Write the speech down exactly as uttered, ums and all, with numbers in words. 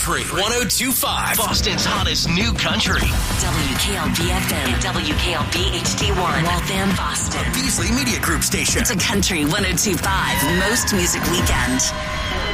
Country one oh two point five. Boston's hottest new country. W K L B F M and W K L B H D one. Waltham, Boston. Beasley Media Group station. It's a Country one oh two point five most music weekend.